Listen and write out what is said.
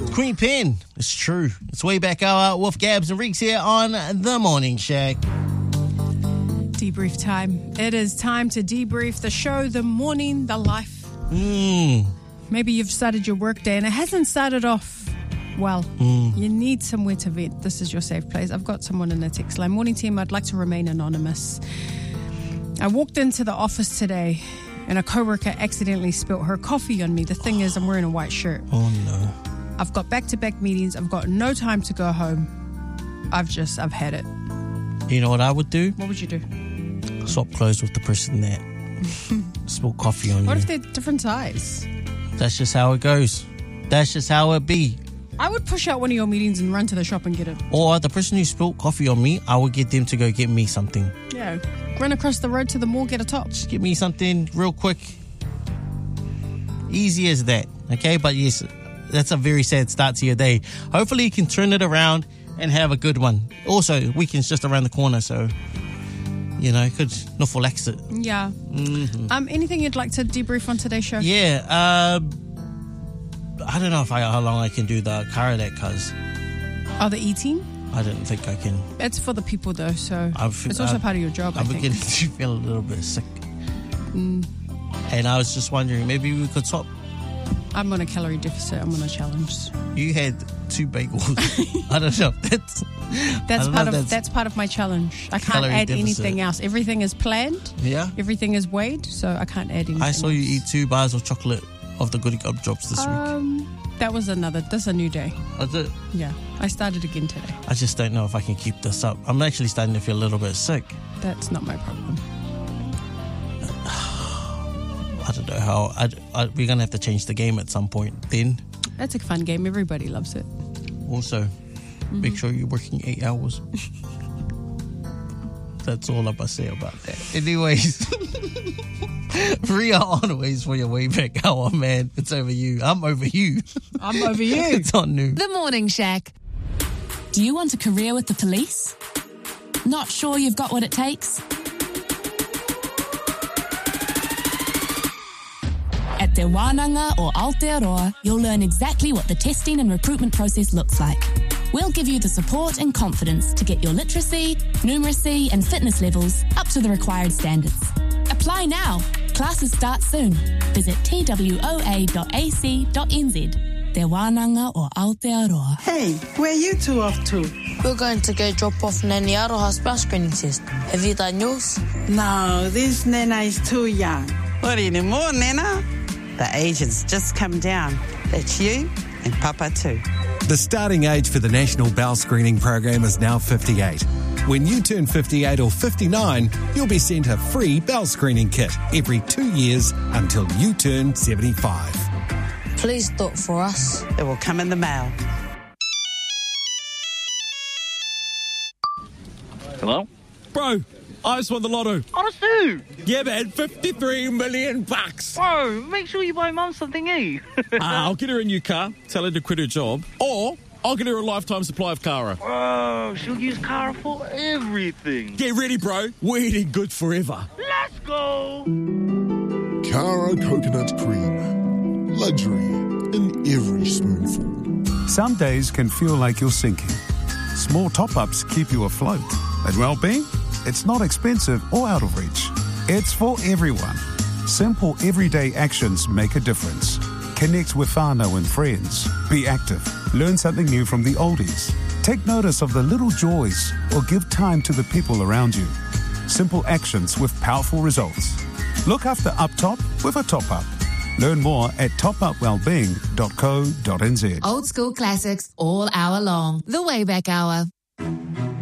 Queen Pen, it's true. It's way back hour with Gabs and Reeks here on The Morning Shack. Debrief time. It is time to debrief the show, the morning, the life. Maybe you've started your work day and it hasn't started off well. You need somewhere to vent. This is your safe place. I've got someone in the text line. Morning team, I'd like to remain anonymous. I walked into the office today and a coworker accidentally spilt her coffee on me. The thing is, I'm wearing a white shirt. Oh no. I've got back-to-back meetings. I've got no time to go home. I've had it. You know what I would do? What would you do? Swap clothes with the person that spilled coffee on you. What if they're different size? That's just how it goes. That's just how it be. I would push out one of your meetings and run to the shop and get it. Or the person who spilled coffee on me, I would get them to go get me something. Yeah. Run across the road to the mall, get a top. Just get me something real quick. Easy as that. Okay? But yes, that's a very sad start to your day. Hopefully you can turn it around and have a good one. Also, weekend's just around the corner, so, you know, could not relax it. Yeah. Anything you'd like to debrief on today's show? Yeah. I don't know how long I can do the Karadak, cuz. Oh, the eating? I don't think I can. It's for the people, though, so it's also part of your job, I think. I'm beginning to feel a little bit sick. And I was just wondering, maybe we could swap. I'm on a calorie deficit. I'm on a challenge. You had 2 bagels. I don't know. That's part of my challenge. I can't add deficit. Anything else. Everything is planned. Yeah. Everything is weighed, so I can't add anything. I saw you eat 2 bars of chocolate of the Goody Gumdrops this week. That's a new day. Was it? Yeah. I started again today. I just don't know if I can keep this up. I'm actually starting to feel a little bit sick. That's not my problem. I don't know how. We're going to have to change the game at some point then. That's a fun game. Everybody loves it. Also, make sure you're working 8 hours. That's all I must say about that. Anyways, Ria Honorays for your way back hour, man. It's over you. I'm over you. I'm over you. It's on new. The Morning Shack. Do you want a career with the police? Not sure you've got what it takes? At Te Wānanga or Aotearoa, you'll learn exactly what the testing and recruitment process looks like. We'll give you the support and confidence to get your literacy, numeracy and fitness levels up to the required standards. Apply now. Classes start soon. Visit twoa.ac.nz. Te Wānanga or Aotearoa. Hey, where are you two off to? We're going to go drop off Nani Aroha's bus screening test. Have you done yours? No, this Nena is too young. What anymore, Nena? The age has just come down. That's you and Papa too. The starting age for the National Bowel Screening Program is now 58. When you turn 58 or 59, you'll be sent a free bowel screening kit every 2 years until you turn 75. Please do it for us. It will come in the mail. Hello? Bro, I just won the lotto. Honestly? Yeah, man, 53 million bucks. Bro, make sure you buy Mum something, eh? I'll get her a new car, tell her to quit her job, or I'll get her a lifetime supply of Kara. Bro, she'll use Kara for everything. Get ready, bro. We're eating good forever. Let's go. Kara coconut cream. Luxury in every spoonful. Some days can feel like you're sinking. Small top-ups keep you afloat. And well-being? It's not expensive or out of reach. It's for everyone. Simple everyday actions make a difference. Connect with whānau and friends. Be active. Learn something new from the oldies. Take notice of the little joys or give time to the people around you. Simple actions with powerful results. Look after up top with a top-up. Learn more at topupwellbeing.co.nz. Old school classics all hour long. The Wayback Hour.